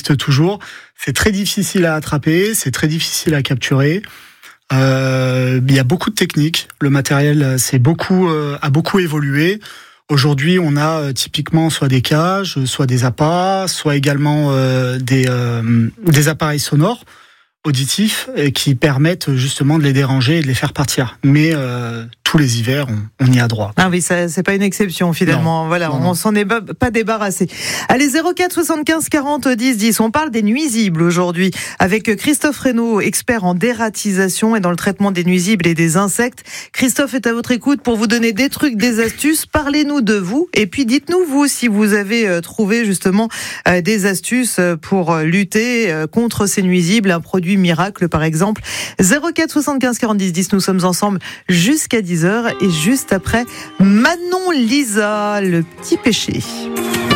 existe toujours. C'est très difficile à attraper, c'est très difficile à capturer. Il y a beaucoup de techniques. Le matériel a beaucoup évolué. Aujourd'hui, on a typiquement soit des cages, soit des appâts, soit également des appareils sonores auditifs qui permettent justement de les déranger et de les faire partir. Mais tous les hivers, on y a droit. Ah oui, ça, c'est pas une exception finalement. Non, voilà, non. on s'en est pas débarrassé. Allez, 04 75 40 10 10. On parle des nuisibles aujourd'hui avec Christophe Reynaud, expert en dératisation et dans le traitement des nuisibles et des insectes. Christophe est à votre écoute pour vous donner des trucs, des astuces. Parlez-nous de vous et puis dites-nous vous si vous avez trouvé justement des astuces pour lutter contre ces nuisibles, un produit miracle par exemple. 04 75 40 10 10. Nous sommes ensemble jusqu'à 10h et juste après Manon Lisa, le petit péché.